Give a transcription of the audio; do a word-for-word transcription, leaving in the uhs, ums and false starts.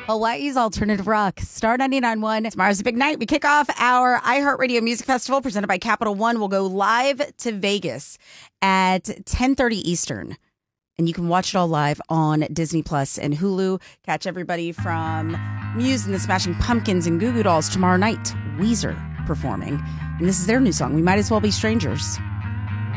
Hawaii's alternative rock. Star ninety-nine point one. Tomorrow's a big night. We kick off our iHeartRadio Music Festival presented by Capital One. We'll go live to Vegas at ten thirty Eastern. And you can watch it all live on Disney Plus and Hulu. Catch everybody from Muse and the Smashing Pumpkins and Goo Goo Dolls tomorrow night. Weezer performing. And this is their new song, We Might As Well Be Strangers.